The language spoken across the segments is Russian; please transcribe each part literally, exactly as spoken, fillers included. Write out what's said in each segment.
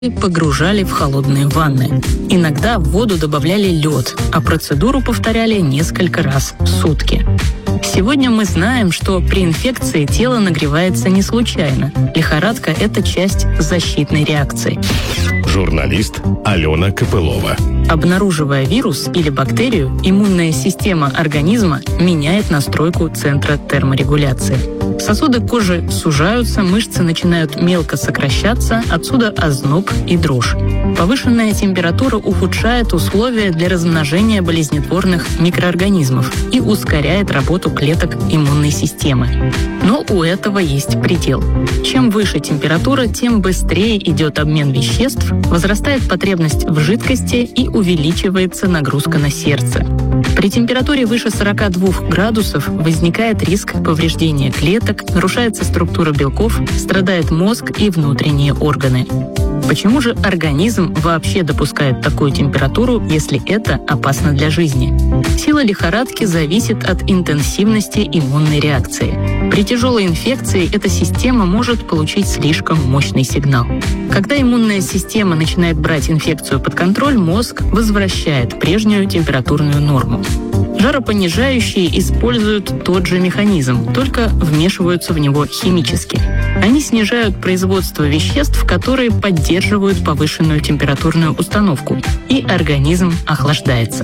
и погружали в холодные ванны. Иногда в воду добавляли лед, а процедуру повторяли несколько раз в сутки. Сегодня мы знаем, что при инфекции тело нагревается не случайно. Лихорадка – это часть защитной реакции. Журналист Алена Копылова. Обнаруживая вирус или бактерию, иммунная система организма меняет настройку центра терморегуляции. Сосуды кожи сужаются, мышцы начинают мелко сокращаться, отсюда озноб и дрожь. Повышенная температура ухудшает условия для размножения болезнетворных микроорганизмов и ускоряет работу клеток иммунной системы. Но у этого есть предел. Чем выше температура, тем быстрее идет обмен веществ, возрастает потребность в жидкости и увеличивается нагрузка на сердце. При температуре выше сорока двух градусов возникает риск повреждения клеток, нарушается структура белков, страдает мозг и внутренние органы. Почему же организм вообще допускает такую температуру, если это опасно для жизни? Сила лихорадки зависит от интенсивности иммунной реакции. При тяжелой инфекции эта система может получить слишком мощный сигнал. Когда иммунная система начинает брать инфекцию под контроль, мозг возвращает прежнюю температурную норму. Жаропонижающие используют тот же механизм, только вмешиваются в него химически. Они снижают производство веществ, которые поддерживают повышенную температурную установку, и организм охлаждается.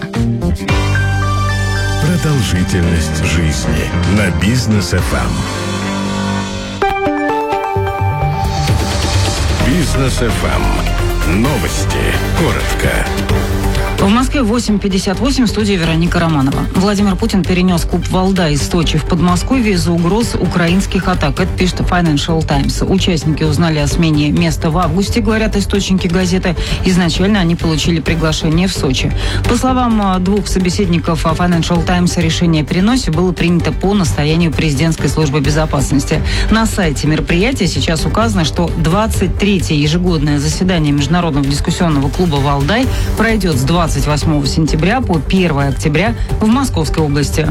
Продолжительность жизни на Бизнес эф эм. Бизнес эф эм. Новости. Коротко. В Москве восемь пятьдесят восемь, в студии Вероника Романова. Владимир Путин перенес Куб Валдай из Сочи в Подмосковье из-за угроз украинских атак. Это пишет Financial Times. Участники узнали о смене места в августе, говорят источники газеты. Изначально они получили приглашение в Сочи. По словам двух собеседников Financial Times, решение о переносе было принято по настоянию президентской службы безопасности. На сайте мероприятия сейчас указано, что двадцать третье ежегодное заседание Международного дискуссионного клуба «Валдай» пройдет с двадцать восьмого сентября по первого октября в Московской области.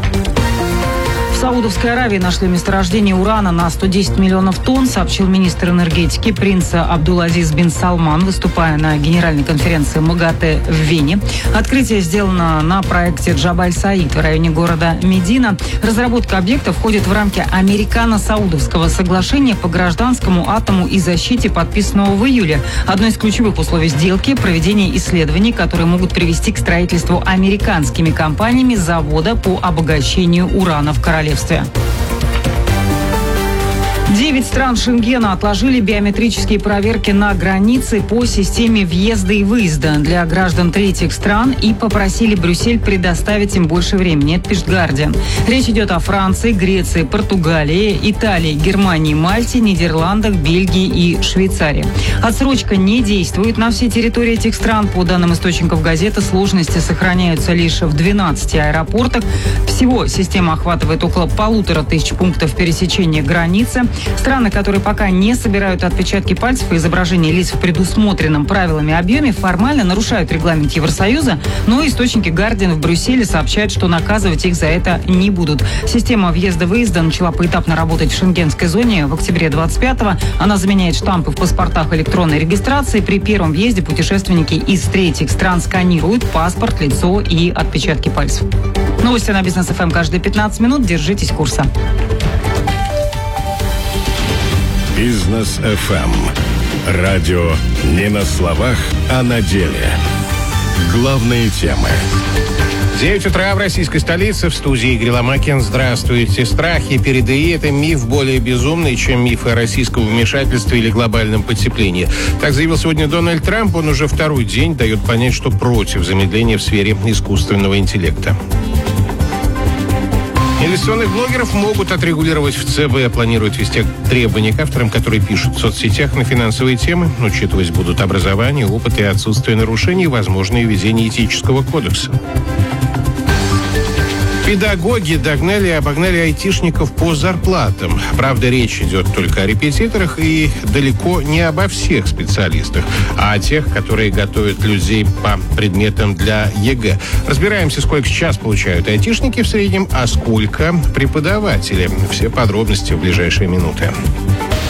В Саудовской Аравии нашли месторождение урана на сто десять миллионов тонн, сообщил министр энергетики принц Абдул-Азиз бин Салман, выступая на генеральной конференции МАГАТЭ в Вене. Открытие сделано на проекте Джабаль-Саид в районе города Медина. Разработка объекта входит в рамки Американо-Саудовского соглашения по гражданскому атому и защите, подписанного в июле. Одно из ключевых условий сделки – проведение исследований, которые могут привести к строительству американскими компаниями завода по обогащению урана в королевстве. Девять стран Шенгена отложили биометрические проверки на границе по системе въезда и выезда для граждан третьих стран и попросили Брюссель предоставить им больше времени. Это пишет Guardian. Речь идет о Франции, Греции, Португалии, Италии, Германии, Мальте, Нидерландах, Бельгии и Швейцарии. Отсрочка не действует на всей территории этих стран. По данным источников газеты, сложности сохраняются лишь в двенадцати аэропортах. Всего система охватывает около полутора тысяч пунктов пересечения границы. Страны, которые пока не собирают отпечатки пальцев и изображения лиц в предусмотренном правилами объеме, формально нарушают регламент Евросоюза, но источники Guardian в Брюсселе сообщают, что наказывать их за это не будут. Система въезда-выезда начала поэтапно работать в шенгенской зоне в октябре двадцать пятого. Она заменяет штампы в паспортах электронной регистрации. При первом въезде путешественники из третьих стран сканируют паспорт, лицо и отпечатки пальцев. Новости на Бизнес эф эм каждые пятнадцать минут. Держитесь курса. Бизнес эф эм. Радио не на словах, а на деле. Главные темы. девять утра в российской столице. В студии Игорь Ломакин. Здравствуйте. Страхи перед ИИ – это миф более безумный, чем мифы о российском вмешательстве или глобальном потеплении. Так заявил сегодня Дональд Трамп. Он уже второй день дает понять, что против замедления в сфере искусственного интеллекта. Инвестиционных блогеров могут отрегулировать в ЦБ. Планируют ввести требования к авторам, которые пишут в соцсетях на финансовые темы. Учитывать будут образование, опыт и отсутствие нарушений, возможное введение этического кодекса. Педагоги догнали и обогнали айтишников по зарплатам. Правда, речь идет только о репетиторах и далеко не обо всех специалистах, а о тех, которые готовят людей по предметам для ЕГЭ. Разбираемся, сколько сейчас получают айтишники в среднем, а сколько преподаватели. Все подробности в ближайшие минуты.